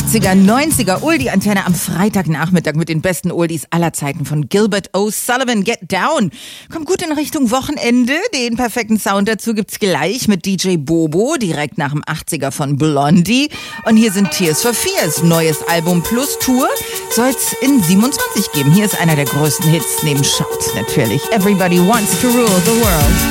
80er, 90er Oldie-Antenne am Freitagnachmittag mit den besten Oldies aller Zeiten von Gilbert O'Sullivan. Get Down. Kommt gut in Richtung Wochenende. Den perfekten Sound dazu gibt's gleich mit DJ Bobo, direkt nach dem 80er von Blondie. Und hier sind Tears for Fears. Neues Album plus Tour soll's in 27 geben. Hier ist einer der größten Hits neben Shout natürlich. Everybody wants to rule the world.